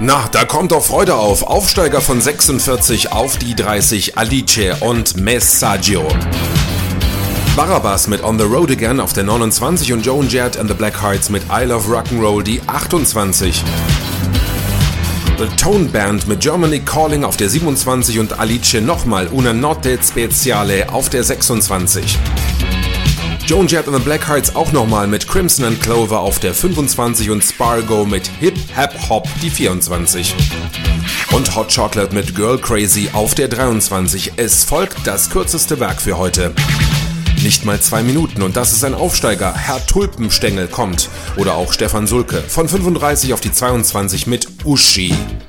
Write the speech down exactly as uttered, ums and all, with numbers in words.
Na, da kommt doch Freude auf. Aufsteiger von sechsundvierzig auf die dreißig, Alice und Messaggio. Barabbas mit On the Road Again auf der neunundzwanzig und Joan Jett and the Blackhearts mit I Love Rock'n'Roll die achtundzwanzig. The Tone Band mit Germany Calling auf der siebenundzwanzig und Alice nochmal Una Notte Speziale auf der sechsundzwanzig. Joan Jett and the Blackhearts auch nochmal mit Crimson and Clover auf der fünfundzwanzig und Spargo mit Hip Hap Hop die vierundzwanzig. Und Hot Chocolate mit Girl Crazy auf der dreiundzwanzig. Es folgt das kürzeste Werk für heute. Nicht mal zwei Minuten und das ist ein Aufsteiger. Herr Tulpenstengel kommt. Oder auch Stefan Sulke von fünfunddreißig auf die zweiundzwanzig mit Uschi.